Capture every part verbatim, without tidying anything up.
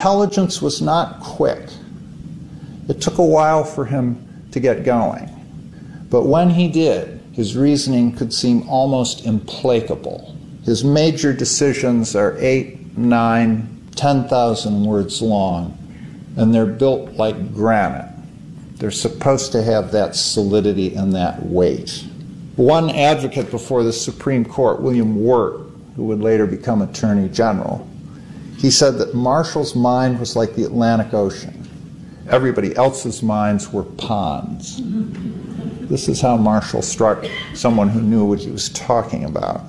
intelligence was not quick. It took a while for him to get going. But when he did, his reasoning could seem almost implacable. His major decisions are eight, nine, ten thousand words long, and they're built like granite. They're supposed to have that solidity and that weight. One advocate before the Supreme Court, William Wirt, who would later become Attorney General, he said that Marshall's mind was like the Atlantic Ocean. Everybody else's minds were ponds. This is how Marshall struck someone who knew what he was talking about.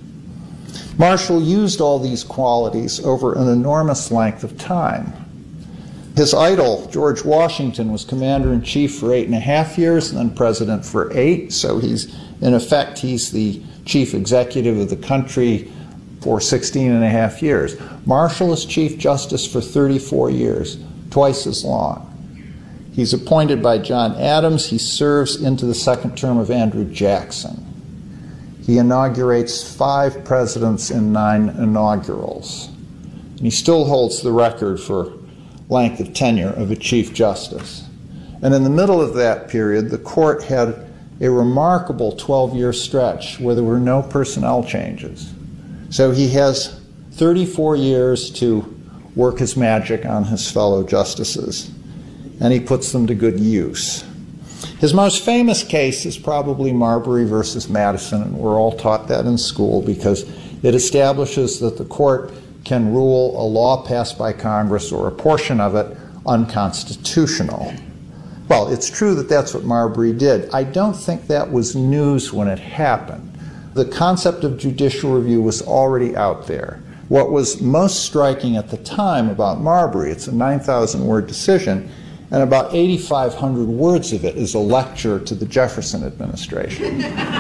Marshall used all these qualities over an enormous length of time. His idol, George Washington, was commander-in-chief for eight and a half years and then president for eight, so he's, in effect, he's the chief executive of the country for sixteen and a half years. Marshall is Chief Justice for thirty-four years, twice as long. He's appointed by John Adams. He serves into the second term of Andrew Jackson. He inaugurates five presidents in nine inaugurals. And he still holds the record for length of tenure of a Chief Justice. And in the middle of that period, the court had a remarkable twelve-year stretch where there were no personnel changes. So he has thirty-four years to work his magic on his fellow justices, and he puts them to good use. His most famous case is probably Marbury versus Madison, and we're all taught that in school because it establishes that the court can rule a law passed by Congress or a portion of it unconstitutional. Well, it's true that that's what Marbury did. I don't think that was news when it happened. The concept of judicial review was already out there. What was most striking at the time about Marbury, it's a nine thousand word decision, and about eighty-five hundred words of it is a lecture to the Jefferson administration.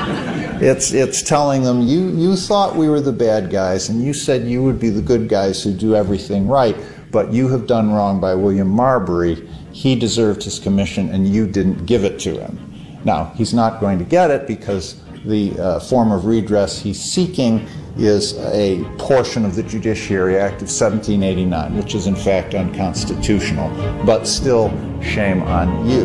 it's, it's telling them, you, you thought we were the bad guys, and you said you would be the good guys who do everything right, but you have done wrong by William Marbury. He deserved his commission, and you didn't give it to him. Now, he's not going to get it because the uh, form of redress he's seeking is a portion of the Judiciary Act of seventeen eighty-nine, which is in fact unconstitutional, but still, shame on you.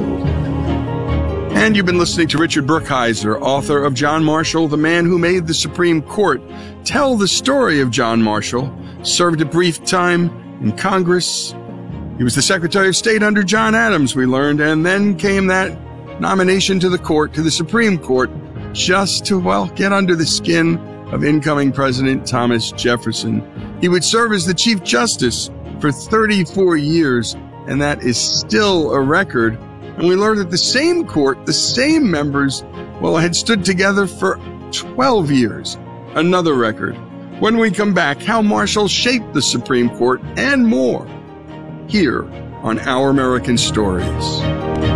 And you've been listening to Richard Brookhiser, author of John Marshall, the Man Who Made the Supreme Court. Tell the story of John Marshall. Served a brief time in Congress. He was the Secretary of State under John Adams, we learned, and then came that nomination to the court, to the Supreme Court, just to, well, get under the skin of incoming President Thomas Jefferson. He would serve as the Chief Justice for thirty-four years, and that is still a record. And we learned that the same court, the same members, well, had stood together for twelve years. Another record. When we come back, how Marshall shaped the Supreme Court and more, here on Our American Stories.